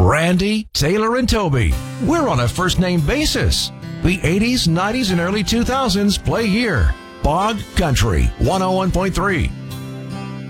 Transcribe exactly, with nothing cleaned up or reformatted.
Randy, Taylor, and Toby. We're on a first-name basis. The eighties, nineties, and early two thousands play here. Bog Country one oh one point three.